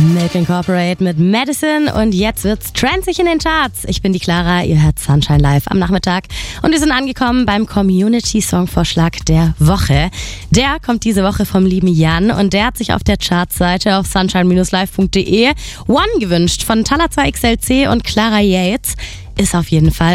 Milk Incorporate mit Madison und jetzt wird's trendsig in den Charts. Ich bin die Clara, ihr hört Sunshine Live am Nachmittag und wir sind angekommen beim Community-Song-Vorschlag der Woche. Der kommt diese Woche vom lieben Jan und der hat sich auf der Chartseite auf sunshine-live.de One gewünscht von Talazar XLC und Clara Yates. Ist auf jeden Fall